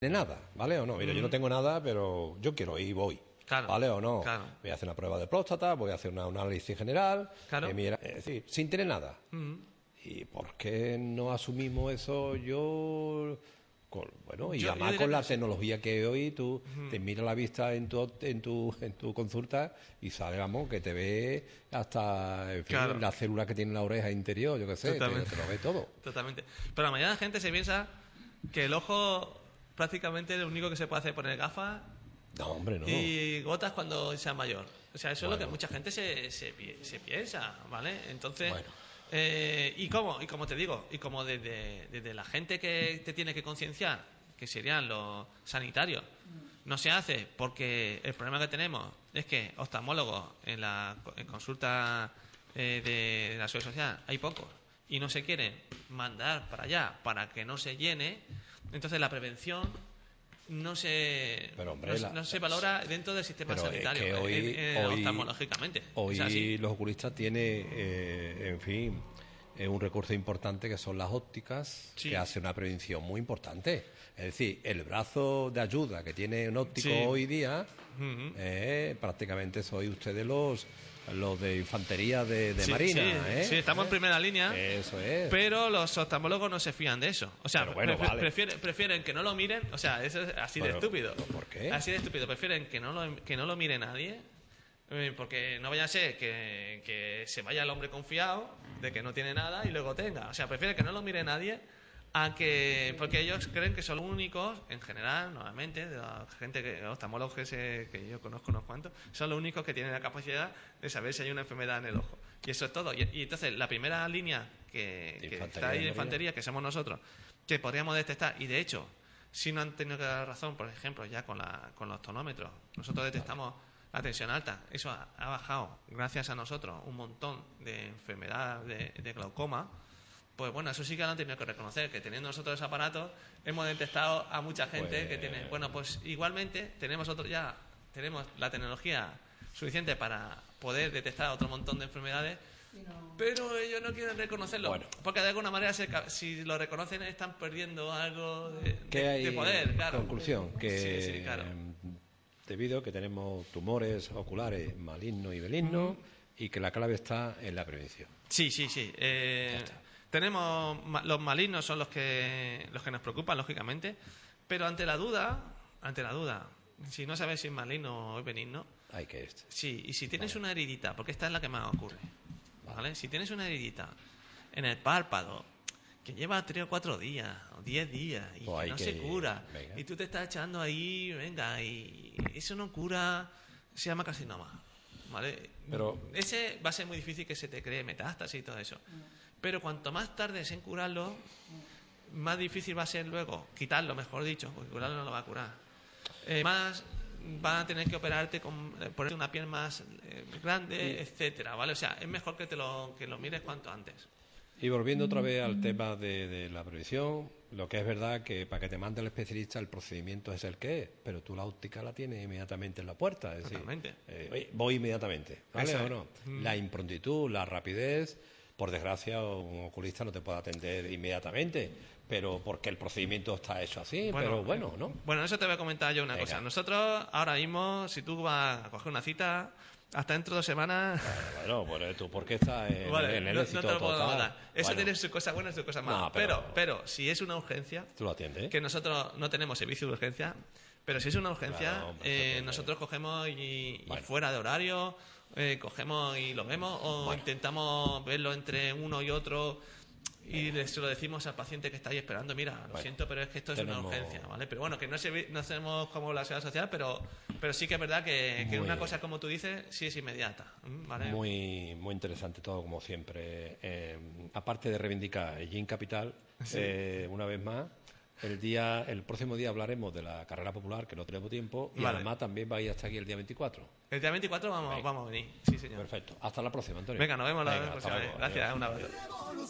nada, ¿vale o no? Mira, yo no tengo nada, pero yo quiero ir y voy. Claro, ¿Vale o no? claro. Voy a hacer una prueba de próstata, voy a hacer un análisis general. Claro. Mira, es decir, sin tener nada. ¿Y por qué no asumimos eso yo? Bueno, y además con la tecnología que hoy tú te miras la vista en tu consulta y sale, vamos, que te ve hasta, en fin, Claro. la célula que tiene en la oreja interior, yo qué sé, te lo ve todo. Totalmente. Pero la mayoría de la gente se piensa que el ojo prácticamente lo único que se puede hacer es poner gafas No, hombre, no. y gotas cuando sea mayor. O sea, eso es lo que Bueno. mucha gente se piensa, ¿vale? Entonces, Bueno. y como te digo, y como desde la gente que te tiene que concienciar, que serían los sanitarios, no se hace porque el problema que tenemos es que oftalmólogos en consulta de la seguridad social hay pocos y no se quieren mandar para allá para que no se llene. Entonces la prevención no se Pero, hombre, no se valora dentro del sistema pero es sanitario que hoy oftalmológicamente. Hoy Es así. los oculistas tienen, en fin, un recurso importante que son las ópticas, Sí. que hace una prevención muy importante. Es decir, el brazo de ayuda que tiene un óptico Sí. hoy día, prácticamente soy ustedes los de infantería de Sí, Marina. sí, sí, estamos en primera línea. Eso es. Pero los oftalmólogos no se fían de eso. O sea, Pero bueno, vale. prefieren que no lo miren. O sea, eso es así de Pero, estúpido. ¿por qué? Así de estúpido. Prefieren que no lo mire nadie. Porque no vaya a ser que se vaya el hombre confiado de que no tiene nada y luego tenga. O sea, prefieren que no lo mire nadie porque ellos creen que son los únicos, en general, normalmente, de la gente oftalmólogos que yo conozco unos cuantos, son los únicos que tienen la capacidad de saber si hay una enfermedad en el ojo. Y eso es todo. Y entonces, la primera línea que está ahí de infantería, que somos nosotros, que podríamos detectar, y de hecho, si no han tenido que dar razón, por ejemplo, ya con los tonómetros, nosotros detectamos la tensión alta. Eso ha bajado, gracias a nosotros, un montón de enfermedad de glaucoma. Pues bueno, eso sí que lo han tenido que reconocer, que teniendo nosotros ese aparato hemos detectado a mucha gente que tiene... Bueno, pues igualmente tenemos la tecnología suficiente para poder detectar otro montón de enfermedades, pero ellos no quieren reconocerlo. Bueno. Porque de alguna manera, si lo reconocen, están perdiendo algo ¿Qué hay de poder, claro. Conclusión, que Sí, claro. debido a que tenemos tumores oculares malignos y benignos y que la clave está en la prevención. Sí. Tenemos los malignos son los que nos preocupan, lógicamente, pero ante la duda, si no sabes si es maligno o es benigno, Hay que sí, y si tienes una heridita, porque esta es la que más ocurre, ¿vale? Si tienes una heridita en el párpado que lleva 3 o 4 días o 10 días y Pues que no se cura, y tú te estás echando ahí, venga, y eso no cura, se llama carcinoma, ¿vale? Pero Ese va a ser muy difícil que se te cree metástasis y todo eso. Pero cuanto más tardes en curarlo, más difícil va a ser luego quitarlo, mejor dicho, porque curarlo no lo va a curar. Más van a tener que operarte ponerte una piel más grande, etcétera, ¿vale? O sea, es mejor que lo mires cuanto antes. Y volviendo otra vez al tema de la prevención, lo que es verdad que para que te mande el especialista el procedimiento es el que es, pero tú la óptica la tienes inmediatamente en la puerta. Es decir, voy inmediatamente, ¿vale o no? La improntitud, la rapidez, por desgracia un oculista no te puede atender inmediatamente, pero porque el procedimiento está hecho así, pero bueno, ¿no? Bueno, eso te voy a comentar yo una cosa. Nosotros ahora mismo, si tú vas a coger una cita... Hasta dentro de 2 semanas... Bueno, pues tú porque estás en el éxito no te lo puedo total. dar. Eso tiene sus cosas buenas y sus cosas malas. Pero si es una urgencia... Tú lo atiendes. Que nosotros no tenemos servicio de urgencia, pero si es una urgencia, nosotros cogemos y fuera de horario, cogemos y lo vemos, o intentamos verlo entre uno y otro... Y se lo decimos al paciente que está ahí esperando, mira, lo siento, pero es que esto es una urgencia, ¿vale? Pero bueno, que no hacemos como la seguridad social, pero sí que es verdad que una cosa, como tú dices, sí es inmediata, ¿vale? Muy interesante todo, como siempre. Aparte de reivindicar el Gin Capital, una vez más, el próximo día hablaremos de la carrera popular, que no tenemos tiempo, y además también va a ir hasta aquí el día 24. El día 24 vamos a venir, sí señor. Perfecto. Hasta la próxima, Antonio. Venga, nos vemos la próxima vez. Gracias, un abrazo.